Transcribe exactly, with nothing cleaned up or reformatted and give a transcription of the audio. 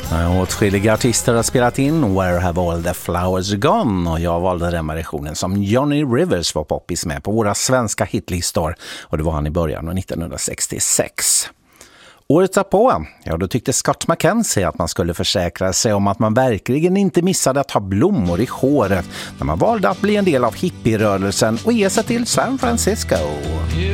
Åtskilliga artister har spelat in Where Have All The Flowers Gone, och jag valde den versionen som Johnny Rivers var poppis med på våra svenska hitlistor, och det var han i början av nittonhundrasextiosex. Året därpå, ja då tyckte Scott McKenzie att man skulle försäkra sig om att man verkligen inte missade att ha blommor i håret när man valde att bli en del av hippierörelsen och ge sig till San Francisco.